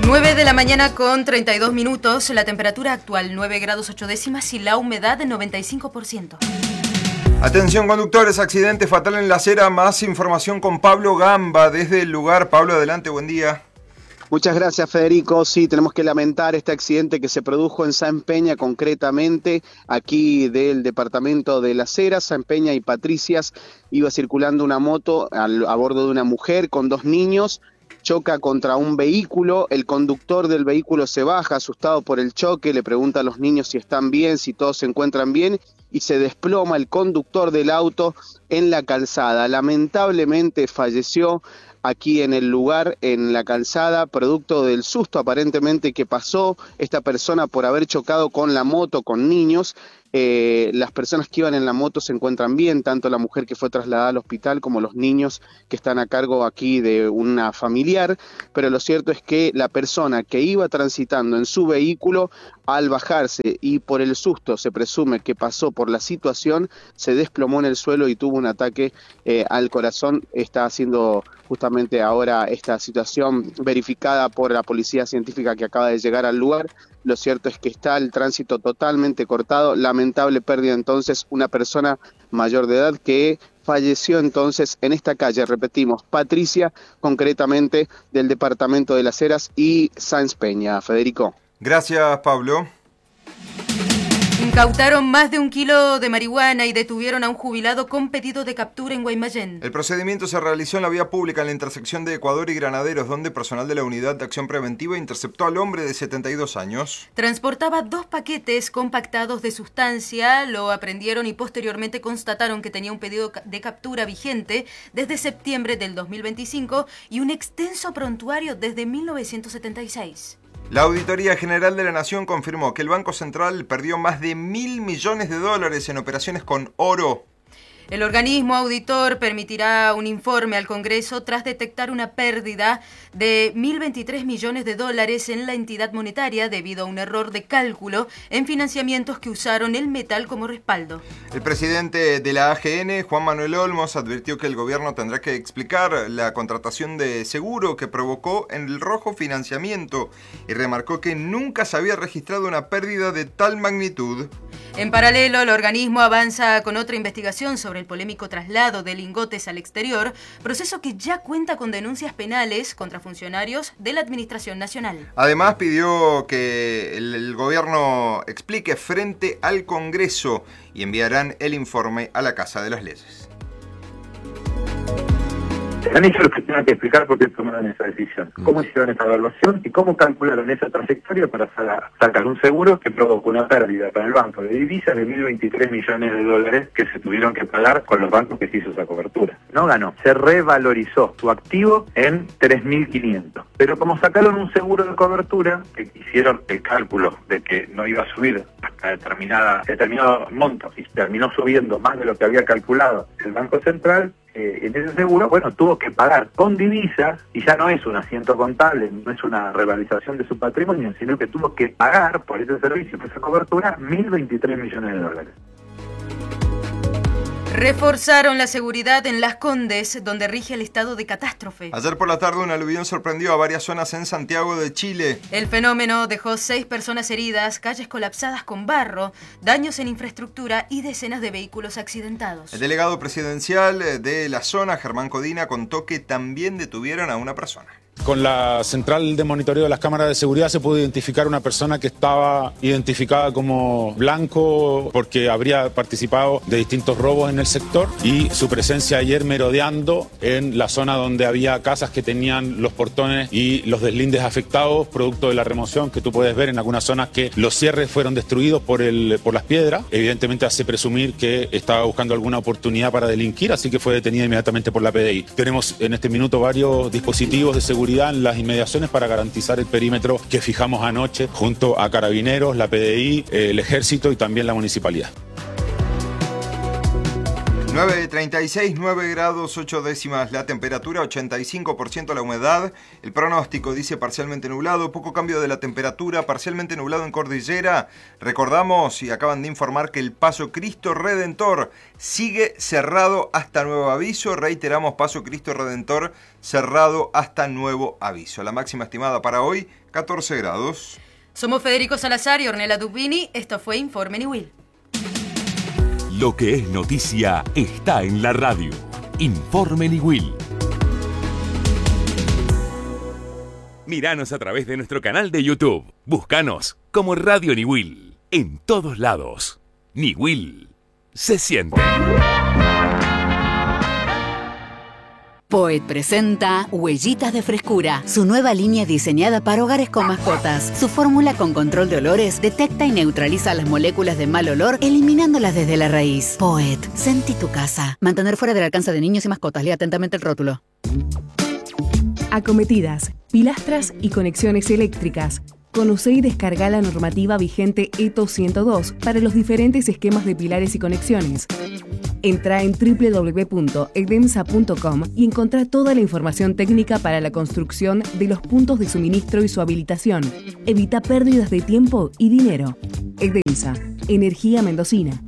9 de la mañana con 32 minutos, la temperatura actual 9 grados 8 décimas y la humedad 95%. Atención conductores, accidente fatal en La Acera, más información con Pablo Gamba desde el lugar. Pablo, adelante, buen día. Muchas gracias, Federico. Sí, tenemos que lamentar este accidente que se produjo en Sáenz Peña, concretamente aquí del departamento de Las Heras. Sáenz Peña y Patricias, iba circulando una moto a bordo de una mujer con dos niños, choca contra un vehículo, el conductor del vehículo se baja asustado por el choque, le pregunta a los niños si están bien, si todos se encuentran bien, y se desploma el conductor del auto en la calzada. Lamentablemente falleció aquí en el lugar, en la calzada, producto del susto aparentemente que pasó esta persona por haber chocado con la moto, con niños. Las personas que iban en la moto se encuentran bien, tanto la mujer que fue trasladada al hospital como los niños que están a cargo aquí de una familiar, pero lo cierto es que la persona que iba transitando en su vehículo, al bajarse y por el susto se presume que pasó por la situación, se desplomó en el suelo y tuvo un ataque al corazón. Está haciendo justamente ahora esta situación verificada por la policía científica que acaba de llegar al lugar. Lo cierto es que está el tránsito totalmente cortado, lamentable pérdida entonces, una persona mayor de edad que falleció entonces en esta calle, repetimos, Patricia, concretamente del departamento de Las Heras y Sáenz Peña. Federico. Gracias, Pablo. Incautaron más de 1 kilo de marihuana y detuvieron a un jubilado con pedido de captura en Guaymallén. El procedimiento se realizó en la vía pública en la intersección de Ecuador y Granaderos, donde personal de la Unidad de Acción Preventiva interceptó al hombre de 72 años. Transportaba 2 paquetes compactados de sustancia, lo aprendieron y posteriormente constataron que tenía un pedido de captura vigente desde septiembre del 2025 y un extenso prontuario desde 1976. La Auditoría General de la Nación confirmó que el Banco Central perdió más de $1.000 millones en operaciones con oro. El organismo auditor permitirá un informe al Congreso tras detectar una pérdida de $1.023 millones en la entidad monetaria debido a un error de cálculo en financiamientos que usaron el metal como respaldo. El presidente de la AGN, Juan Manuel Olmos, advirtió que el gobierno tendrá que explicar la contratación de seguro que provocó en el rojo financiamiento y remarcó que nunca se había registrado una pérdida de tal magnitud. En paralelo, el organismo avanza con otra investigación sobre el polémico traslado de lingotes al exterior, proceso que ya cuenta con denuncias penales contra funcionarios de la Administración Nacional. Además, pidió que el gobierno explique frente al Congreso y enviarán el informe a la Casa de las Leyes. Han hecho lo que tengan que explicar por qué tomaron esa decisión, cómo hicieron esa evaluación y cómo calcularon esa trayectoria para sacar un seguro que provocó una pérdida para el banco de divisas de $1.023 millones que se tuvieron que pagar con los bancos que se hizo esa cobertura. No ganó, se revalorizó su activo en 3.500. Pero como sacaron un seguro de cobertura, que hicieron el cálculo de que no iba a subir hasta determinado monto y terminó subiendo más de lo que había calculado el Banco Central, en ese seguro, tuvo que pagar con divisas, y ya no es un asiento contable, no es una revalorización de su patrimonio, sino que tuvo que pagar por ese servicio, por esa cobertura, $1.023 millones. Reforzaron la seguridad en Las Condes, donde rige el estado de catástrofe. Ayer por la tarde un aluvión sorprendió a varias zonas en Santiago de Chile. El fenómeno dejó 6 personas heridas, calles colapsadas con barro, daños en infraestructura y decenas de vehículos accidentados. El delegado presidencial de la zona, Germán Codina, contó que también detuvieron a una persona. Con la central de monitoreo de las cámaras de seguridad se pudo identificar una persona que estaba identificada como blanco porque habría participado de distintos robos en el sector y su presencia ayer merodeando en la zona donde había casas que tenían los portones y los deslindes afectados producto de la remoción que tú puedes ver en algunas zonas que los cierres fueron destruidos por las piedras. Evidentemente hace presumir que estaba buscando alguna oportunidad para delinquir, así que fue detenida inmediatamente por la PDI. Tenemos en este minuto varios dispositivos de seguridad en las inmediaciones para garantizar el perímetro que fijamos anoche junto a Carabineros, la PDI, el Ejército y también la Municipalidad. 9:36, 9 grados 8 décimas la temperatura, 85% la humedad. El pronóstico dice parcialmente nublado, poco cambio de la temperatura, parcialmente nublado en cordillera. Recordamos y acaban de informar que el Paso Cristo Redentor sigue cerrado hasta nuevo aviso. Reiteramos, Paso Cristo Redentor cerrado hasta nuevo aviso. La máxima estimada para hoy, 14 grados. Somos Federico Salazar y Ornella Dubini. Esto fue Informe Niwil. Lo que es noticia está en la radio. Informe Niwil. Míranos a través de nuestro canal de YouTube. Búscanos como Radio Niwil. En todos lados. Niwil se siente. Poet presenta Huellitas de Frescura, su nueva línea diseñada para hogares con mascotas. Su fórmula con control de olores detecta y neutraliza las moléculas de mal olor, eliminándolas desde la raíz. Poet, sentí tu casa. Mantener fuera del alcance de niños y mascotas. Lea atentamente el rótulo. Acometidas, pilastras y conexiones eléctricas. Conoce y descarga la normativa vigente ETO 102 para los diferentes esquemas de pilares y conexiones. Entra en www.edemsa.com y encontrá toda la información técnica para la construcción de los puntos de suministro y su habilitación. Evita pérdidas de tiempo y dinero. Edemsa, energía mendocina.